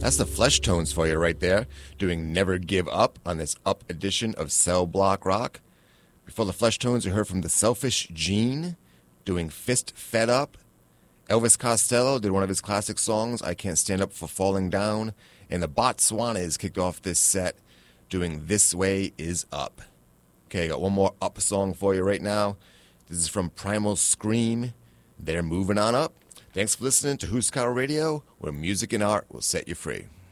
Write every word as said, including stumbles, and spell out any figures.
That's the Flesh Tones for you right there, doing Never Give Up on this Up edition of Cell Block Rock. Before the Flesh Tones, you heard from the Selfish Gene, doing Fist Fed Up. Elvis Costello did one of his classic songs, I Can't Stand Up for Falling Down. And the Botswanas kicked off this set, doing This Way Is Up. Okay, I got one more Up song for you right now. This is from Primal Scream. They're moving on up. Thanks for listening to Husker Radio, where music and art will set you free.